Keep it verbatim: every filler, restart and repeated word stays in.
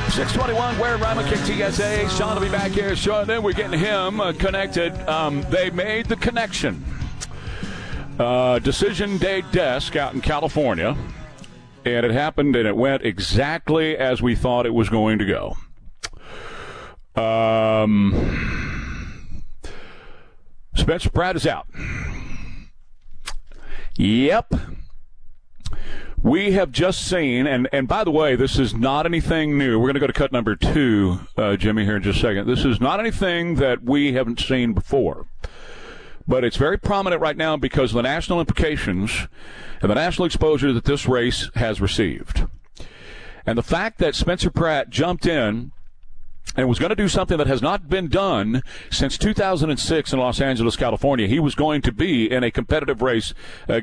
six twenty-one, where Rima K T S A. Sean will be back here shortly. Then we're getting him uh, connected. Um, they made the connection. Uh, Decision Day Desk out in California. And it happened, and it went exactly as we thought it was going to go. Um, Spencer Pratt is out. Yep. We have just seen, and, and by the way, this is not anything new. We're going to go to cut number two, uh, Jimmy, here in just a second. This is not anything that we haven't seen before. But it's very prominent right now because of the national implications and the national exposure that this race has received. And the fact that Spencer Pratt jumped in and was going to do something that has not been done since two thousand six in Los Angeles, California. He was going to be in a competitive race uh,